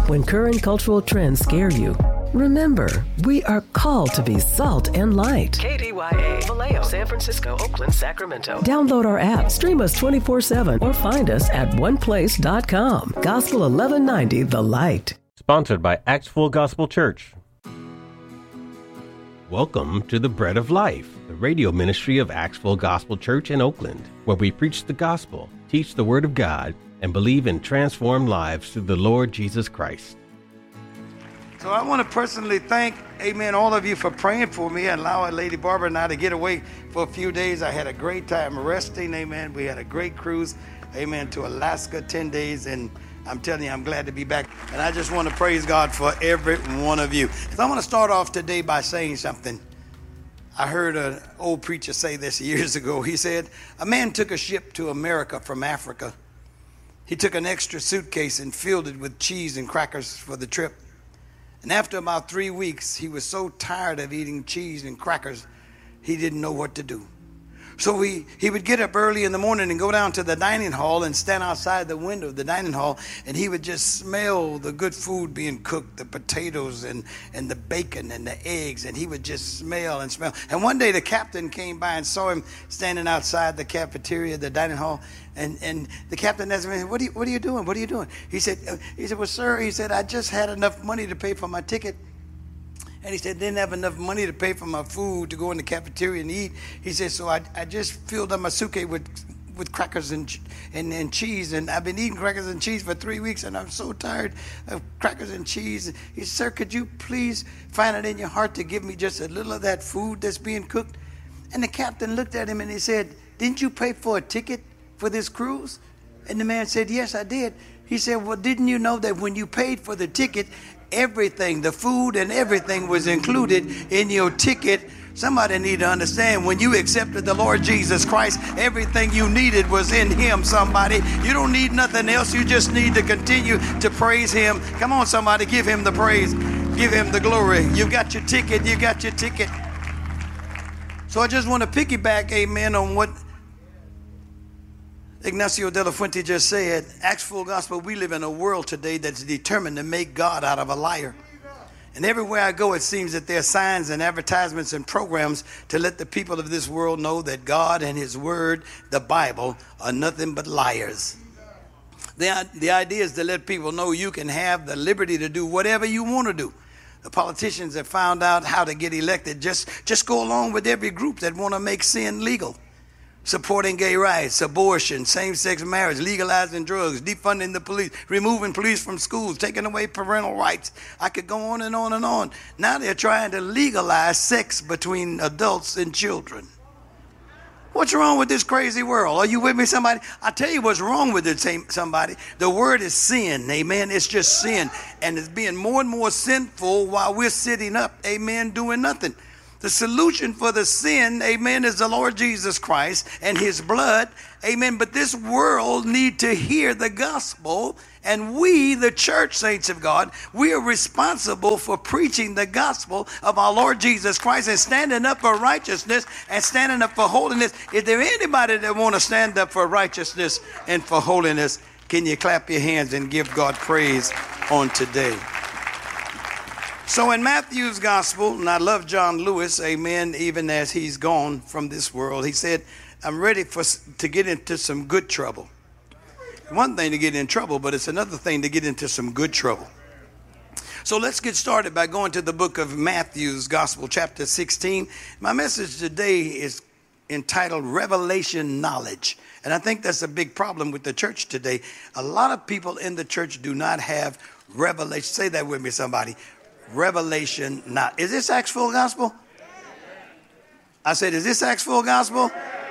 When current cultural trends scare you, remember, we are called to be salt and light. KDYA, Vallejo, San Francisco, Oakland, Sacramento. Download our app, stream us 24/7, or find us at oneplace.com. Gospel 1190, The Light. Sponsored by Acts Full Gospel Church. Welcome to the Bread of Life, the radio ministry of Acts Full Gospel Church in Oakland, where we preach the gospel, teach the Word of God, and believe in transformed lives through the Lord Jesus Christ. So I want to personally thank, amen, all of you for praying for me and allowing Lady Barbara and I to get away for a few days. I had a great time resting, amen. We had a great cruise, amen, to Alaska, 10 days, and I'm telling you, I'm glad to be back. And I just want to praise God for every one of you. So I want to start off today by saying something. I heard an old preacher say this years ago. He said, a man took a ship to America from Africa. He took an extra suitcase and filled it with cheese and crackers for the trip. And after about 3 weeks, he was so tired of eating cheese and crackers, he didn't know what to do. So he would get up early in the morning and go down to the dining hall and stand outside the window of the dining hall, and he would just smell the good food being cooked, the potatoes and the bacon and the eggs, and he would just smell and smell. And one day the captain came by and saw him standing outside the cafeteria, the dining hall, and the captain asked him, what are you doing? What are you doing? He said, well, sir, he said, I just had enough money to pay for my ticket. And he said, didn't have enough money to pay for my food to go in the cafeteria and eat. He said, so I just filled up my suitcase with crackers and cheese. And I've been eating crackers and cheese for 3 weeks, and I'm so tired of crackers and cheese. He said, sir, could you please find it in your heart to give me just a little of that food that's being cooked? And the captain looked at him and he said, didn't you pay for a ticket for this cruise? And the man said, yes, I did. He said, well, didn't you know that when you paid for the ticket, everything, the food and everything was included in your ticket? Somebody need to understand, when you accepted the Lord Jesus Christ, everything you needed was in him, somebody. You don't need nothing else. You just need to continue to praise him. Come on, somebody, give him the praise. Give him the glory. You got your ticket. You got your ticket. So I just want to piggyback, amen, on what Ignacio de la Fuente just said. Acts Full Gospel, we live in a world today that's determined to make God out of a liar. And everywhere I go, it seems that there are signs and advertisements and programs to let the people of this world know that God and his word, the Bible, are nothing but liars. The idea is to let people know you can have the liberty to do whatever you want to do. The politicians have found out how to get elected. Just go along with every group that want to make sin legal. Supporting gay rights, abortion, same-sex marriage, legalizing drugs, defunding the police, removing police from schools, taking away parental rights. I could go on and on and on. Now they're trying to legalize sex between adults and children. What's wrong with this crazy world? Are you with me, somebody? I tell you what's wrong with it, somebody. The word is sin, amen. It's just sin. And it's being more and more sinful while we're sitting up, amen, doing nothing. The solution for the sin, amen, is the Lord Jesus Christ and his blood, amen. But this world need to hear the gospel, and we, the church saints of God, we are responsible for preaching the gospel of our Lord Jesus Christ and standing up for righteousness and standing up for holiness. Is there anybody that want to stand up for righteousness and for holiness? Can you clap your hands and give God praise on today? So in Matthew's gospel, and I love John Lewis, amen, even as he's gone from this world, he said, I'm ready to get into some good trouble. One thing to get in trouble, but it's another thing to get into some good trouble. So let's get started by going to the book of Matthew's gospel, chapter 16. My message today is entitled Revelation Knowledge. And I think that's a big problem with the church today. A lot of people in the church do not have revelation. Say that with me, somebody. Revelation not. Is this Acts Full Gospel? I said, is this Acts Full Gospel?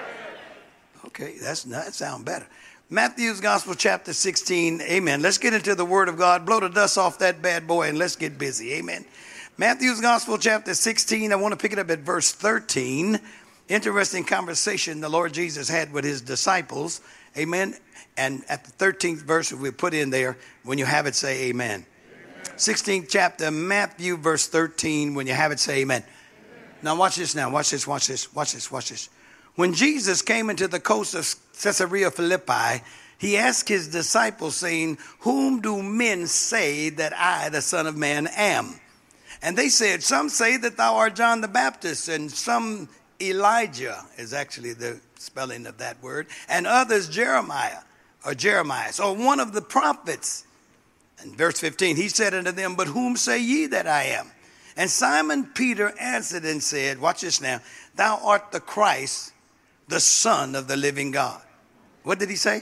Okay, that sounds better. Matthew's Gospel, chapter 16. Amen. Let's get into the Word of God. Blow the dust off that bad boy and let's get busy. Amen. Matthew's Gospel, chapter 16. I want to pick it up at verse 13. Interesting conversation the Lord Jesus had with his disciples. Amen. And at the 13th verse, we put in there, when you have it, say amen. 16th chapter, Matthew, verse 13. When you have it, say amen. Now watch this now. Watch this, watch this, watch this, watch this. When Jesus came into the coast of Caesarea Philippi, he asked his disciples, saying, whom do men say that I, the Son of Man, am? And they said, some say that thou art John the Baptist, and some Elijah is actually the spelling of that word, and others Jeremiah, or one of the prophets. And verse 15, he said unto them, but whom say ye that I am? And Simon Peter answered and said, watch this now, thou art the Christ, the Son of the living God. What did he say?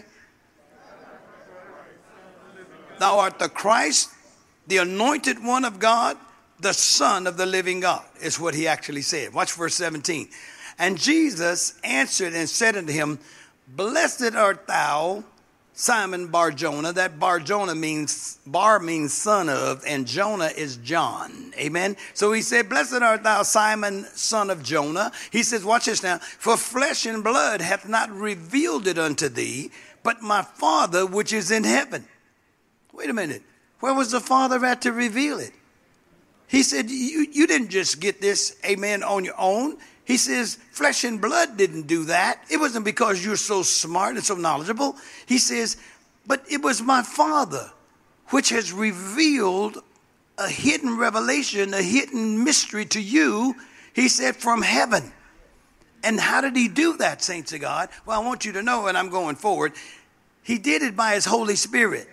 Thou art the Christ, the anointed one of God, the Son of the living God, is what he actually said. Watch verse 17. And Jesus answered and said unto him, blessed art thou, Simon Bar-Jonah. That Bar-Jonah means, Bar means son of, and Jonah is John. Amen. So he said, blessed art thou, Simon, son of Jonah. He says, watch this now. For flesh and blood hath not revealed it unto thee, but my Father which is in heaven. Wait a minute. Where was the Father at to reveal it? He said, you didn't just get this, amen, on your own. He says, flesh and blood didn't do that. It wasn't because you're so smart and so knowledgeable. He says, but it was my Father which has revealed a hidden revelation, a hidden mystery to you, he said, from heaven. And how did he do that, saints of God? Well, I want you to know, and I'm going forward, he did it by his Holy Spirit.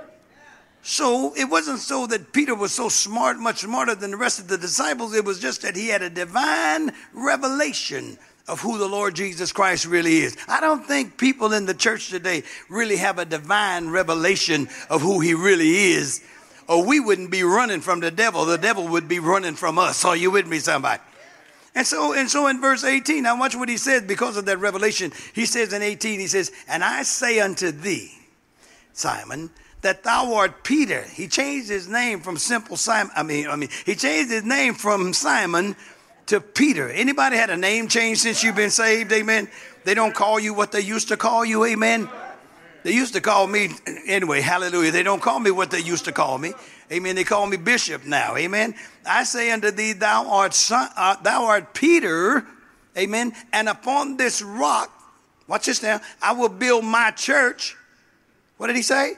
So it wasn't so that Peter was so smart, much smarter than the rest of the disciples. It was just that he had a divine revelation of who the Lord Jesus Christ really is. I don't think people in the church today really have a divine revelation of who he really is, or we wouldn't be running from the devil. The devil would be running from us. Are you with me, somebody? And so in verse 18, now watch what he says because of that revelation. He says in 18, he says, and I say unto thee, Simon, that thou art Peter. He changed his name from simple Simon. He changed his name from Simon to Peter. Anybody had a name change since you've been saved? Amen. They don't call you what they used to call you. Amen. They used to call me, anyway, hallelujah. They don't call me what they used to call me. Amen. They call me Bishop now. Amen. I say unto thee, thou art Peter. Amen. And upon this rock, watch this now, I will build my church. What did he say?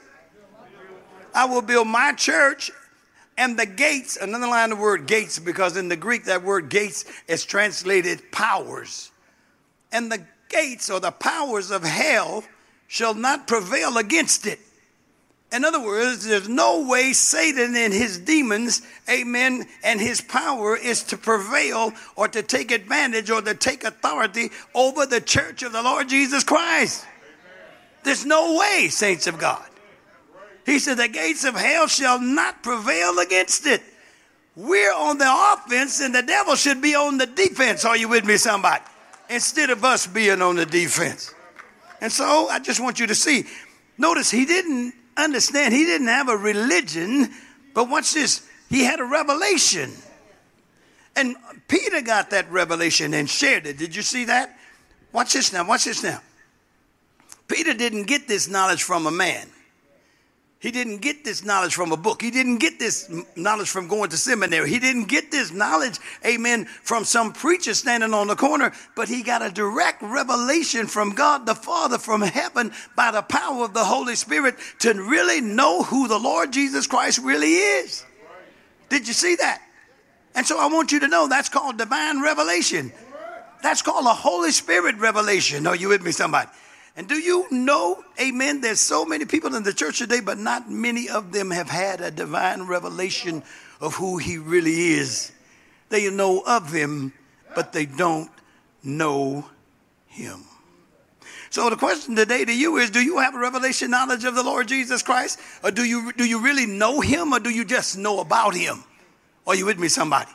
I will build my church, and the gates, another line of the word gates, because in the Greek that word gates is translated powers. And the gates, or the powers of hell, shall not prevail against it. In other words, there's no way Satan and his demons, amen, and his power is to prevail or to take advantage or to take authority over the church of the Lord Jesus Christ. Amen. There's no way, saints of God. He said, the gates of hell shall not prevail against it. We're on the offense and the devil should be on the defense. Are you with me, somebody? Instead of us being on the defense. And so I just want you to see, notice he didn't understand. He didn't have a religion, but watch this. He had a revelation. And Peter got that revelation and shared it. Did you see that? Watch this now. Watch this now. Peter didn't get this knowledge from a man. He didn't get this knowledge from a book. He didn't get this knowledge from going to seminary. He didn't get this knowledge, amen, from some preacher standing on the corner, but he got a direct revelation from God the Father from heaven by the power of the Holy Spirit to really know who the Lord Jesus Christ really is. Did you see that? And so I want you to know that's called divine revelation. That's called a Holy Spirit revelation. Are you with me, somebody? And do you know, amen, there's so many people in the church today, but not many of them have had a divine revelation of who he really is. They know of him, but they don't know him. So the question today to you is, do you have a revelation knowledge of the Lord Jesus Christ? Or do you really know him, or do you just know about him? Are you with me, somebody?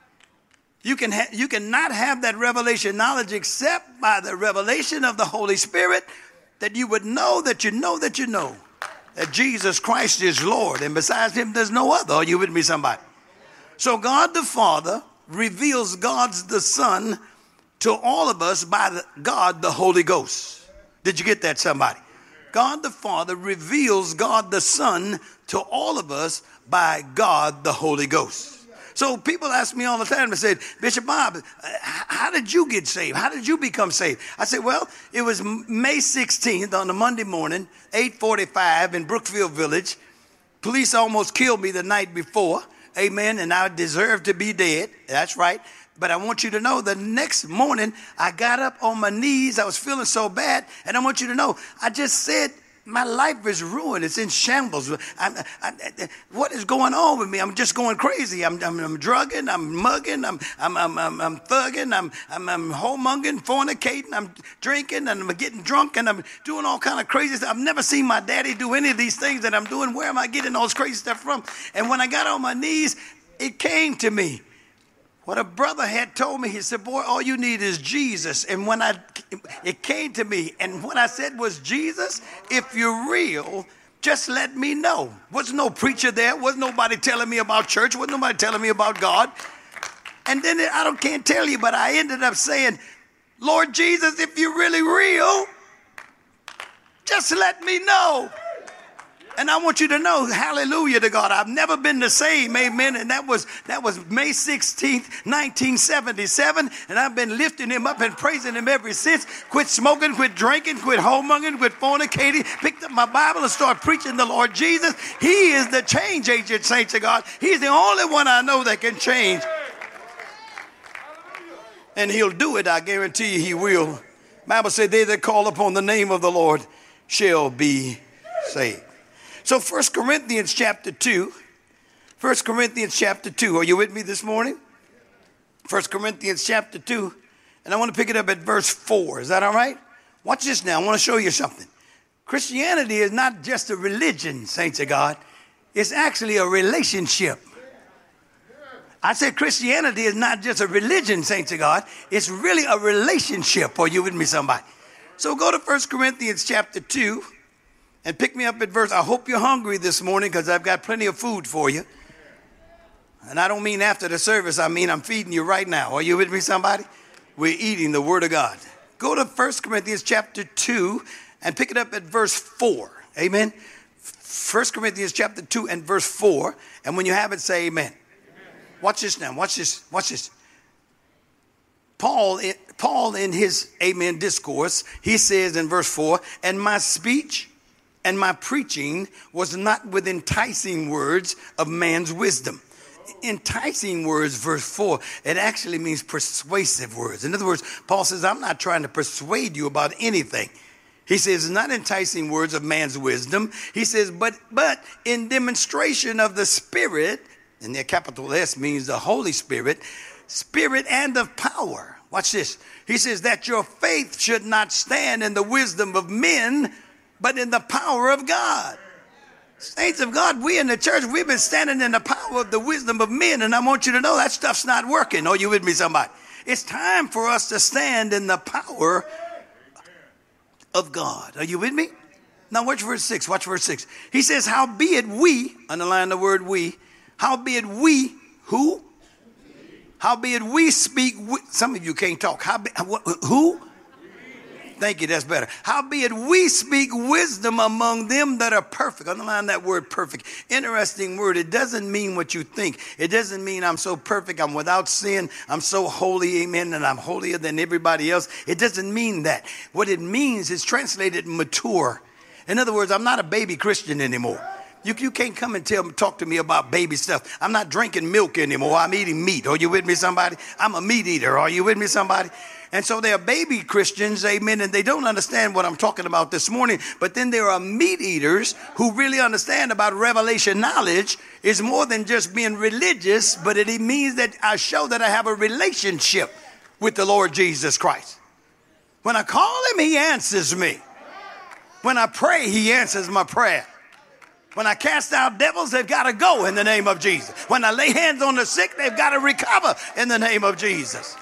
You cannot have that revelation knowledge except by the revelation of the Holy Spirit, that you would know that you know that you know that Jesus Christ is Lord, and besides him there's no other. Are you with me, somebody? So God the Father reveals God the Son to all of us by God the Holy Ghost. Did you get that, somebody? God the Father reveals God the Son to all of us by God the Holy Ghost. So people ask me all the time, they said, Bishop Bob, how did you get saved? How did you become saved? I said, well, it was May 16th on a Monday morning, 8:45 in Brookfield Village. Police almost killed me the night before. Amen. And I deserved to be dead. That's right. But I want you to know the next morning I got up on my knees. I was feeling so bad. And I want you to know, I just said, my life is ruined. It's in shambles. What is going on with me? I'm just going crazy. I'm drugging. I'm mugging. I'm thugging. I'm homonging, fornicating. I'm drinking and I'm getting drunk and I'm doing all kind of crazy stuff. I've never seen my daddy do any of these things that I'm doing. Where am I getting all this crazy stuff from? And when I got on my knees, it came to me. What a brother had told me, he said, boy, all you need is Jesus. And when it came to me, and what I said was, Jesus, if you're real, just let me know. Wasn't no preacher there. Wasn't nobody telling me about church. Wasn't nobody telling me about God. And then can't tell you, but I ended up saying, Lord Jesus, if you're really real, just let me know. And I want you to know, hallelujah to God, I've never been the same, amen. And that was May 16th, 1977. And I've been lifting him up and praising him ever since. Quit smoking, quit drinking, quit homonging, quit fornicating. Picked up my Bible and started preaching the Lord Jesus. He is the change agent, saints of God. He's the only one I know that can change. And he'll do it, I guarantee you he will. The Bible said, they that call upon the name of the Lord shall be saved. So 1 Corinthians chapter 2, 1 Corinthians chapter 2. Are you with me this morning? 1 Corinthians chapter 2. And I want to pick it up at verse 4. Is that all right? Watch this now. I want to show you something. Christianity is not just a religion, saints of God. It's actually a relationship. I said Christianity is not just a religion, saints of God. It's really a relationship. Are you with me, somebody? So go to 1 Corinthians chapter 2. And pick me up at verse. I hope you're hungry this morning because I've got plenty of food for you. And I don't mean after the service. I mean I'm feeding you right now. Are you with me, somebody? We're eating the Word of God. Go to 1 Corinthians chapter 2 and pick it up at verse 4. Amen. 1 Corinthians chapter 2 and verse 4. And when you have it, say amen. Watch this now. Watch this. Watch this. Paul in his amen discourse, he says in verse 4, and my speech and my preaching was not with enticing words of man's wisdom. Enticing words, verse 4, it actually means persuasive words. In other words, Paul says, I'm not trying to persuade you about anything. He says, not enticing words of man's wisdom. He says, but in demonstration of the Spirit, and the capital S means the Holy Spirit, Spirit and of power. Watch this. He says that your faith should not stand in the wisdom of men, but in the power of God. Saints of God, we in the church, we've been standing in the power of the wisdom of men, and I want you to know that stuff's not working. Are you with me, somebody? It's time for us to stand in the power of God. Are you with me? Now watch verse 6. Watch verse 6. He says, howbeit we, underline the word we, howbeit we, who? Howbeit we speak, some of you can't talk. Who? Thank you, that's better. Howbeit we speak wisdom among them that are perfect. Underline that word perfect. Interesting word. It doesn't mean what you think. It doesn't mean I'm so perfect, I'm without sin, I'm so holy, amen, and I'm holier than everybody else. It doesn't mean that. What it means is translated mature. In other words, I'm not a baby Christian anymore. You can't come and talk to me about baby stuff. I'm not drinking milk anymore. I'm eating meat. Are you with me, somebody? I'm a meat eater. Are you with me, somebody? And so there are baby Christians, amen, and they don't understand what I'm talking about this morning. But then there are meat eaters who really understand about revelation knowledge. It's more than just being religious, but it means that I show that I have a relationship with the Lord Jesus Christ. When I call him, he answers me. When I pray, he answers my prayer. When I cast out devils, they've got to go in the name of Jesus. When I lay hands on the sick, they've got to recover in the name of Jesus.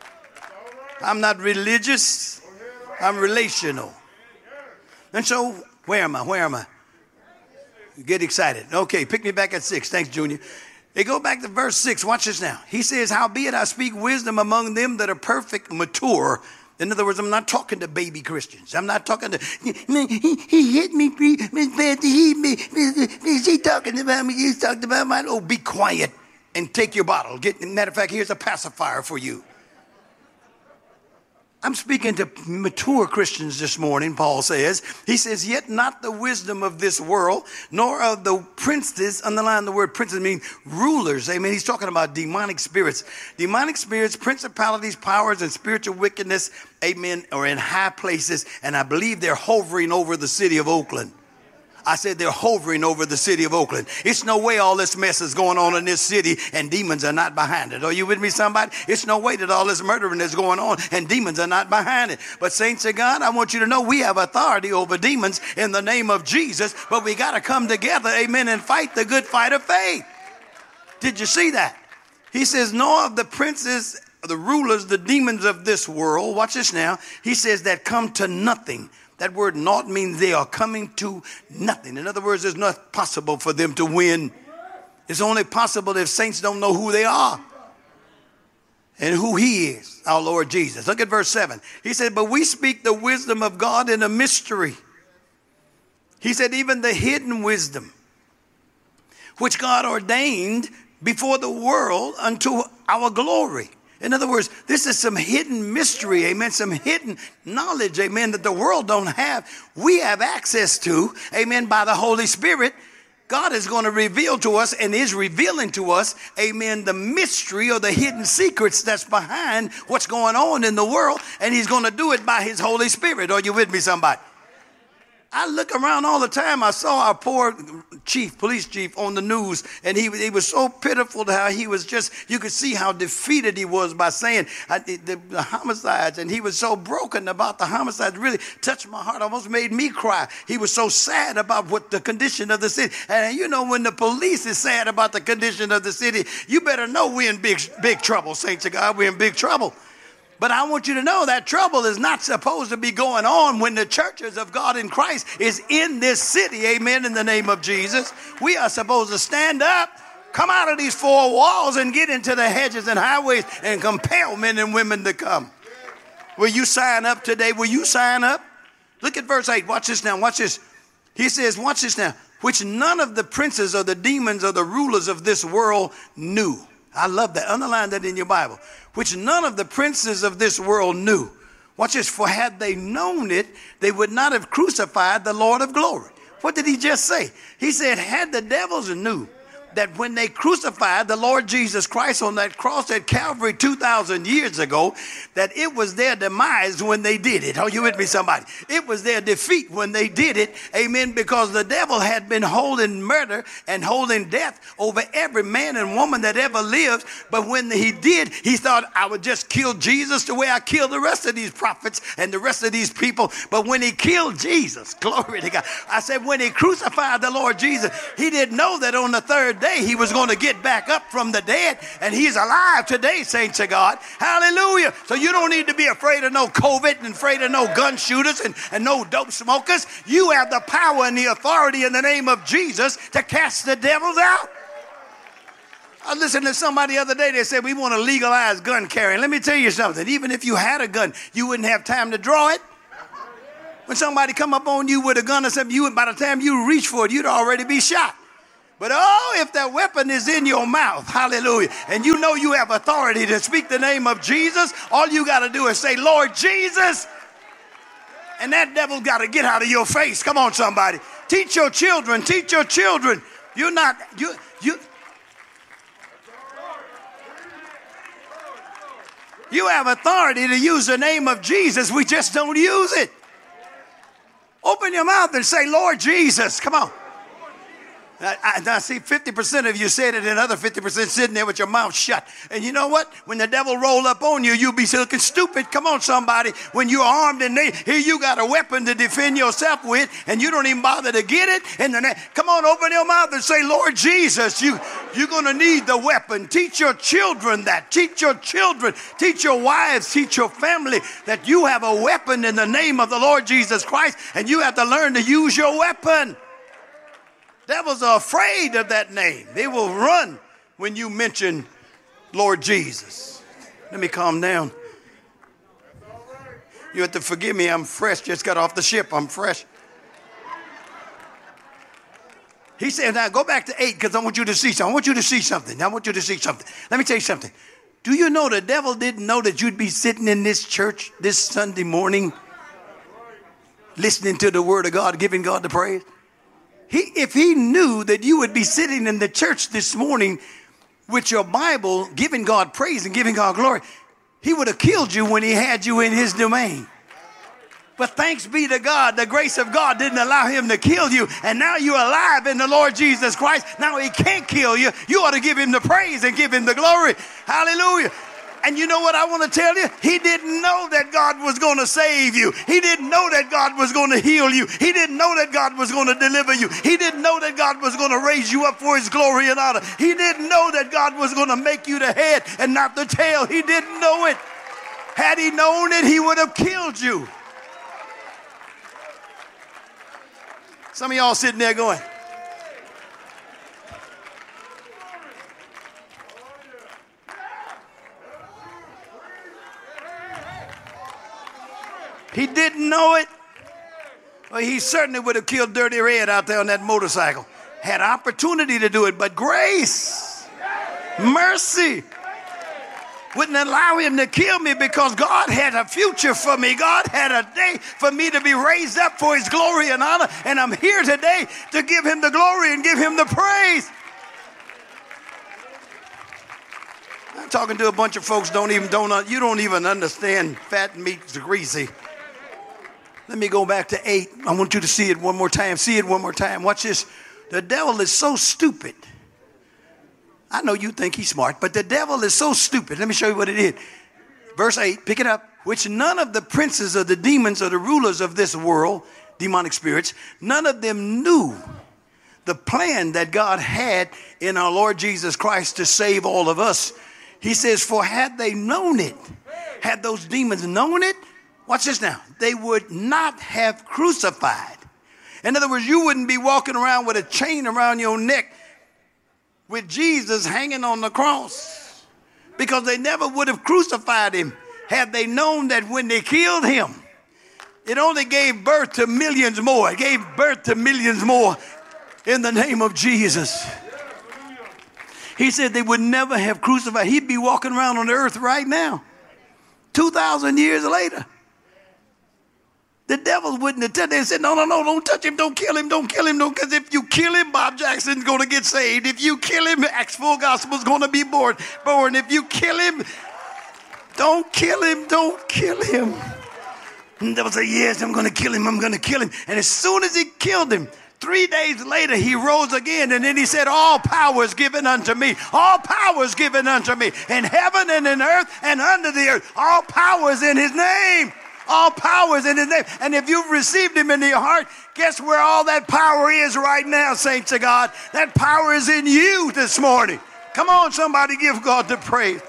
I'm not religious. I'm relational. And so, where am I? Get excited. Okay, pick me back at 6. Thanks, Junior. They go back to verse 6. Watch this now. He says, howbeit I speak wisdom among them that are perfect, mature. In other words, I'm not talking to baby Christians. I'm not talking to, he hit me, Miss Betsy, he talking about me, he's talking about my, oh, be quiet. and take your bottle. Matter of fact, here's a pacifier for you. I'm speaking to mature Christians this morning, Paul says. He says, yet not the wisdom of this world, nor of the princes, underline the word princes, mean rulers. Amen. He's talking about demonic spirits. Demonic spirits, principalities, powers, and spiritual wickedness, amen, are in high places. And I believe they're hovering over the city of Oakland. I said they're hovering over the city of Oakland. It's no way all this mess is going on in this city and demons are not behind it. Are you with me, somebody? It's no way that all this murdering is going on and demons are not behind it. But saints of God, I want you to know we have authority over demons in the name of Jesus, but we got to come together, amen, and fight the good fight of faith. Did you see that? He says, nor of the princes, the rulers, the demons of this world. Watch this now. He says that come to nothing. That word naught means they are coming to nothing. In other words, it's not possible for them to win. It's only possible if saints don't know who they are and who he is, our Lord Jesus. Look at verse 7. He said, but we speak the wisdom of God in a mystery. He said, even the hidden wisdom, which God ordained before the world unto our glory. In other words, this is some hidden mystery, amen, some hidden knowledge, amen, that the world don't have. We have access to, amen, by the Holy Spirit. God is going to reveal to us and is revealing to us, amen, the mystery or the hidden secrets that's behind what's going on in the world, and he's going to do it by his Holy Spirit. Are you with me, somebody? I look around all the time. I saw our poor police chief on the news, and he was so pitiful to how he was just, you could see how defeated he was by saying the homicides, and he was so broken about the homicides. Really touched my heart, almost made me cry. He was so sad about what the condition of the city. And you know, when the police is sad about the condition of the city, you better know we're in big trouble, saints of God. We're in big trouble. But I want you to know that trouble is not supposed to be going on when the churches of God in Christ is in this city. Amen. In the name of Jesus. We are supposed to stand up, come out of these four walls and get into the hedges and highways and compel men and women to come. Will you sign up today? Will you sign up? Look at verse 8. Watch this now. Watch this. He says, watch this now. Which none of the princes or the demons or the rulers of this world knew. I love that. Underline that in your Bible. Which none of the princes of this world knew. Watch this. For had they known it, they would not have crucified the Lord of glory. What did he just say? He said, had the devils knew that when they crucified the Lord Jesus Christ on that cross at Calvary 2,000 years ago, that it was their demise when they did it. Are you with me, somebody? It was their defeat when they did it. Amen. Because the devil had been holding murder and holding death over every man and woman that ever lived. But when he did, he thought, I would just kill Jesus the way I killed the rest of these prophets and the rest of these people. But when he killed Jesus, glory to God, I said, when he crucified the Lord Jesus, he didn't know that on the third day he was going to get back up from the dead, and he's alive today, saints of God. Hallelujah. So you don't need to be afraid of no COVID and afraid of no gun shooters and no dope smokers. You have the power and the authority in the name of Jesus to cast the devils out. I listened to somebody the other day. They said we want to legalize gun carrying. Let me tell you something. Even if you had a gun, you wouldn't have time to draw it. When somebody come up on you with a gun or something, by the time you reach for it, you'd already be shot. But if that weapon is in your mouth, hallelujah, and you know you have authority to speak the name of Jesus, all you got to do is say, Lord Jesus, and that devil got to get out of your face. Come on, somebody. Teach your children. Teach your children. You have authority to use the name of Jesus. We just don't use it. Open your mouth and say, Lord Jesus. Come on. I see 50% of you said it and other 50% sitting there with your mouth shut. And you know what? When the devil roll up on you, you'll be looking stupid. Come on, somebody. When you're armed and here you got a weapon to defend yourself with, and you don't even bother to get it. Come on, open your mouth and say, Lord Jesus, you're going to need the weapon. Teach your children that. Teach your children. Teach your wives. Teach your family that you have a weapon in the name of the Lord Jesus Christ, and you have to learn to use your weapon. Devils are afraid of that name. They will run when you mention Lord Jesus. Let me calm down. You have to forgive me. I'm fresh. Just got off the ship. I'm fresh. He said, now go back to 8 because I want you to see something. I want you to see something. I want you to see something. Let me tell you something. Do you know the devil didn't know that you'd be sitting in this church this Sunday morning listening to the word of God, giving God the praise? If he knew that you would be sitting in the church this morning with your Bible, giving God praise and giving God glory, he would have killed you when he had you in his domain. But thanks be to God, the grace of God didn't allow him to kill you. And now you're alive in the Lord Jesus Christ. Now he can't kill you. You ought to give him the praise and give him the glory. Hallelujah. And you know what I want to tell you? He didn't know that God was going to save you. He didn't know that God was going to heal you. He didn't know that God was going to deliver you. He didn't know that God was going to raise you up for his glory and honor. He didn't know that God was going to make you the head and not the tail. He didn't know it. Had he known it, he would have killed you. Some of y'all sitting there going, he didn't know it. Well, he certainly would have killed Dirty Red out there on that motorcycle. Had opportunity to do it, but grace, mercy wouldn't allow him to kill me because God had a future for me. God had a day for me to be raised up for his glory and honor. And I'm here today to give him the glory and give him the praise. I'm talking to a bunch of folks you don't even understand fat meat's greasy. Let me go back to 8. I want you to see it one more time. See it one more time. Watch this. The devil is so stupid. I know you think he's smart, but the devil is so stupid. Let me show you what it is. Verse 8, pick it up. Which none of the princes of the demons or the rulers of this world, demonic spirits, none of them knew the plan that God had in our Lord Jesus Christ to save all of us. He says, for had they known it, had those demons known it, watch this now, they would not have crucified. In other words, you wouldn't be walking around with a chain around your neck with Jesus hanging on the cross, because they never would have crucified him had they known that when they killed him, it only gave birth to millions more. It gave birth to millions more in the name of Jesus. He said they would never have crucified. He'd be walking around on the earth right now, 2,000 years later. The devil wouldn't have touched him. They said, no, don't touch him, don't kill him, because if you kill him, Bob Jackson's going to get saved. If you kill him, Acts Full Gospel's going to be born. If you kill him, don't kill him. And the devil said, yes, I'm going to kill him. And as soon as he killed him, 3 days later, he rose again. And then he said, all power is given unto me. All power is given unto me in heaven and in earth and under the earth. All power is in his name. All power is in his name. And if you've received him into your heart, guess where all that power is right now, saints of God? That power is in you this morning. Come on, somebody, give God the praise.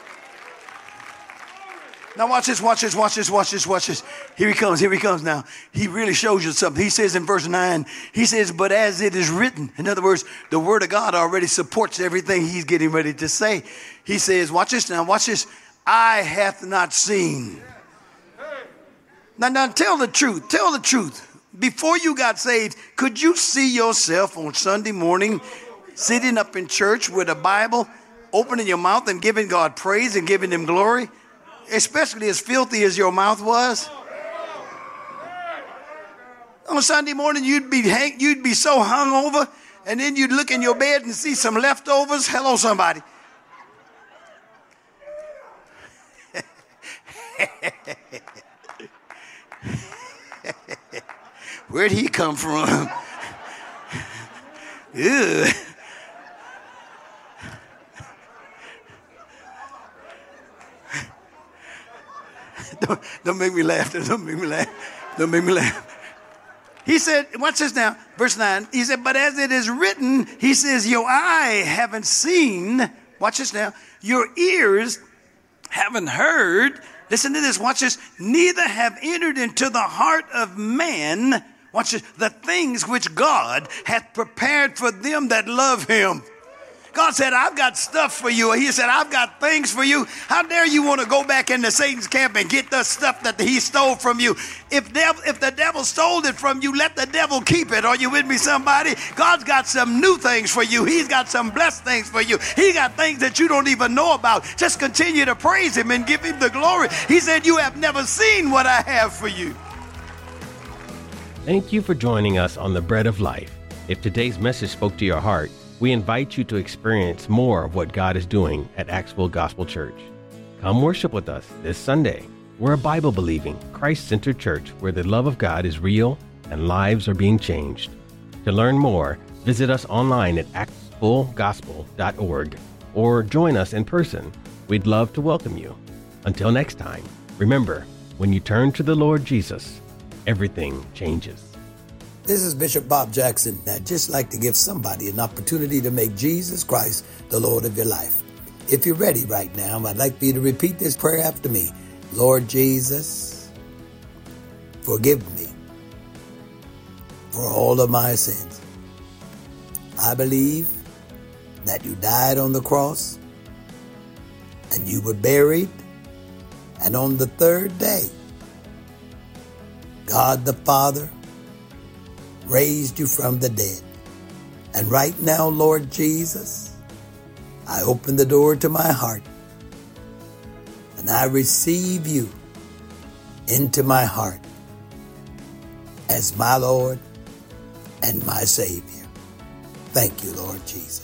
Now watch this. Here he comes now. He really shows you something. He says in verse 9, he says, but as it is written. In other words, the word of God already supports everything he's getting ready to say. He says, watch this now, watch this. Eye hath not seen. Now tell the truth. Before you got saved, could you see yourself on Sunday morning sitting up in church with a Bible, opening your mouth and giving God praise and giving him glory? Especially as filthy as your mouth was. On Sunday morning, you'd be so hungover, and then you'd look in your bed and see some leftovers. Hello, somebody. Where'd he come from? Ew. Don't make me laugh. Don't make me laugh. He said, watch this now, verse 9. He said, but as it is written, he says, your eye haven't seen. Watch this now. Your ears haven't heard. Listen to this. Watch this. Neither have entered into the heart of man. Watch this. The things which God hath prepared for them that love him. God said, I've got stuff for you. He said, I've got things for you. How dare you want to go back into Satan's camp and get the stuff that he stole from you? If the devil stole it from you, let the devil keep it. Are you with me, somebody? God's got some new things for you. He's got some blessed things for you. He got things that you don't even know about. Just continue to praise him and give him the glory. He said, you have never seen what I have for you. Thank you for joining us on The Bread of Life. If today's message spoke to your heart, we invite you to experience more of what God is doing at Axville Gospel Church. Come worship with us this Sunday. We're a Bible-believing, Christ-centered church where the love of God is real and lives are being changed. To learn more, visit us online at axvillegospel.org or join us in person. We'd love to welcome you. Until next time, remember, when you turn to the Lord Jesus, everything changes. This is Bishop Bob Jackson. I'd just like to give somebody an opportunity to make Jesus Christ the Lord of your life. If you're ready right now, I'd like for you to repeat this prayer after me. Lord Jesus, forgive me for all of my sins. I believe that you died on the cross and you were buried, and on the third day, God the Father raised you from the dead. And right now, Lord Jesus, I open the door to my heart and I receive you into my heart as my Lord and my Savior. Thank you, Lord Jesus.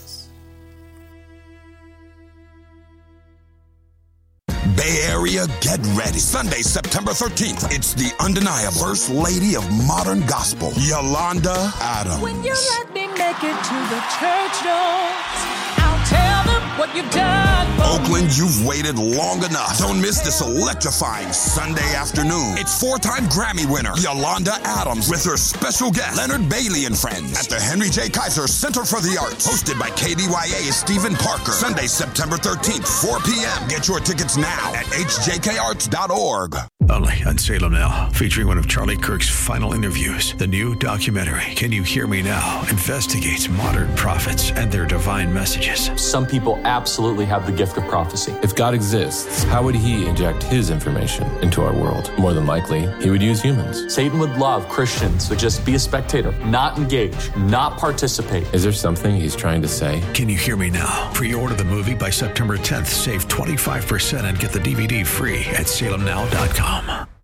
Bay Area, get ready. Sunday, September 13th. It's the undeniable First Lady of Modern Gospel, Yolanda Adams. When you let me make it to the church doors, I'll tell them what you've done for Oakland, you've waited long enough. Don't miss this electrifying Sunday afternoon. It's four-time Grammy winner Yolanda Adams with her special guest Leonard Bailey and friends at the Henry J. Kaiser Center for the Arts, hosted by KDYA's Stephen Parker. Sunday, September 13th, 4 p.m. Get your tickets now at hjkarts.org. Only on Salem Now, featuring one of Charlie Kirk's final interviews. The new documentary, Can You Hear Me Now?, investigates modern prophets and their divine messages. Some people absolutely have the gift of prophecy. If God exists, how would he inject his information into our world? More than likely, he would use humans. Satan would love Christians to just be a spectator, not engage, not participate. Is there something he's trying to say? Can You Hear Me Now? Pre-order the movie by September 10th. Save 25% and get the DVD free at salemnow.com.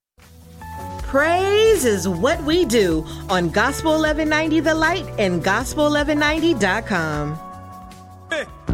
Praise is what we do on Gospel 1190 The Light and Gospel1190.com.